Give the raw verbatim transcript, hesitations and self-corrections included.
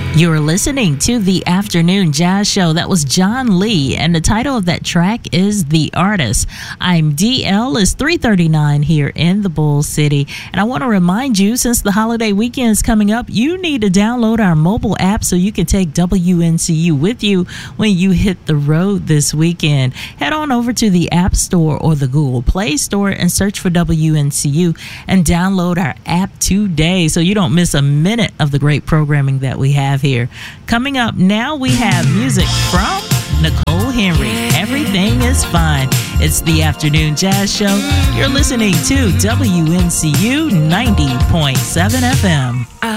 You're listening to the Afternoon Jazz Show. That was John Lee, and the title of that track is The Artist. I'm D L. It's three thirty-nine here in the Bull City, and I want to remind you, since the holiday weekend is coming up, you need to download our mobile app so you can take W N C U with you when you hit the road this weekend. Head on over to the App Store or the Google Play Store and search for W N C U and download our app today so you don't miss a minute of the great programming that we have here. Coming up now, we have music from Nicole Henry. Everything is fine. It's the Afternoon Jazz Show. You're listening to W N C U ninety point seven F M.